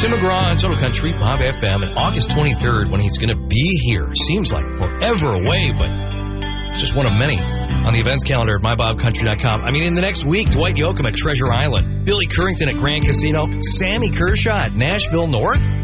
Tim McGraw on Total Country, Bob FM, and August 23rd when he's going to be here. Seems like forever away, but it's just one of many on the events calendar at mybobcountry.com. I mean, in the next week, Dwight Yoakam at Treasure Island, Billy Currington at Grand Casino, Sammy Kershaw at Nashville North.